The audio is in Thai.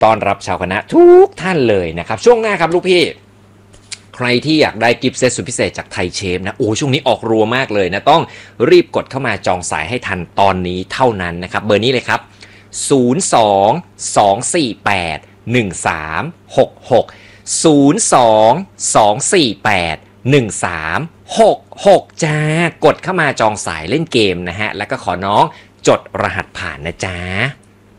ต้อนรับชาวคณะทุกท่านเลยนะครับช่วงหน้าครับลูกพี่ใครที่อยากได้กิฟต์เซตสุดพิเศษจากไทยเชฟนะโอ้ช่วงนี้ออกรัวมากเลยนะต้องรีบกดเข้ามาจองสายให้ทันตอนนี้เท่านั้นนะครับเบอร์นี้เลยครับ02-248-1366 จ้ากดเข้ามาจองสายเล่นเกมนะฮะแล้วก็ขอน้องจดรหัสผ่านนะจ๊ะ